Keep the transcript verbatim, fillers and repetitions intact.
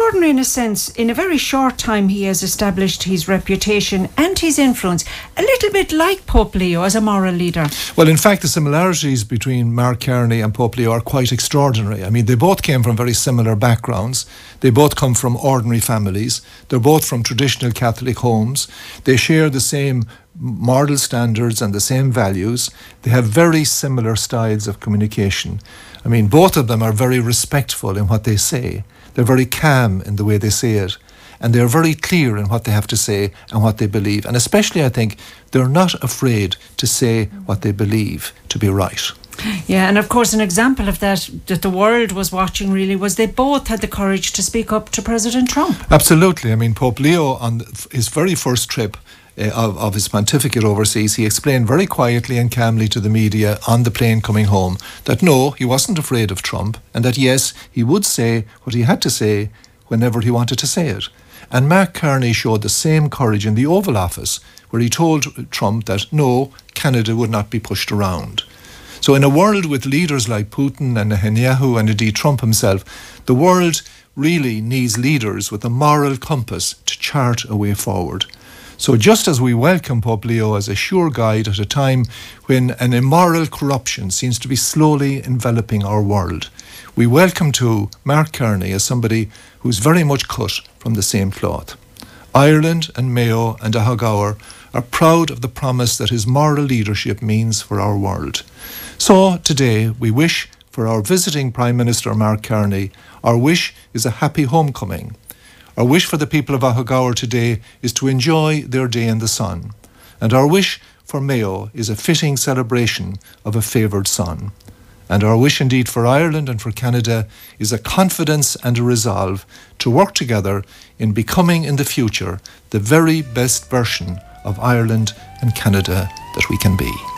extraordinary in a sense. In a very short time he has established his reputation and his influence, a little bit like Pope Leo as a moral leader. Well, in fact, the similarities between Mark Carney and Pope Leo are quite extraordinary. I mean, they both came from very similar backgrounds. They both come from ordinary families. They're both from traditional Catholic homes. They share the same moral standards and the same values. They have very similar styles of communication. I mean, both of them are very respectful in what they say. They're very calm in the way they say it. And they're very clear in what they have to say and what they believe. And especially, I think, they're not afraid to say what they believe to be right. Yeah, and of course an example of that that the world was watching really was they both had the courage to speak up to President Trump. Absolutely. I mean, Pope Leo, on his very first trip uh, of, of his pontificate overseas, he explained very quietly and calmly to the media on the plane coming home that no, he wasn't afraid of Trump, and that yes, he would say what he had to say whenever he wanted to say it. And Mark Carney showed the same courage in the Oval Office, where he told Trump that no, Canada would not be pushed around. So in a world with leaders like Putin and Netanyahu and indeed Trump himself, the world really needs leaders with a moral compass to chart a way forward. So just as we welcome Pope Leo as a sure guide at a time when an immoral corruption seems to be slowly enveloping our world, we welcome too Mark Carney as somebody who's very much cut from the same cloth. Ireland and Mayo and Ahagowar are proud of the promise that his moral leadership means for our world. So today we wish for our visiting Prime Minister Mark Carney, our wish is a happy homecoming. Our wish for the people of Ahagowar today is to enjoy their day in the sun. And our wish for Mayo is a fitting celebration of a favoured son. And our wish indeed for Ireland and for Canada is a confidence and a resolve to work together in becoming in the future the very best version of Ireland and Canada that we can be.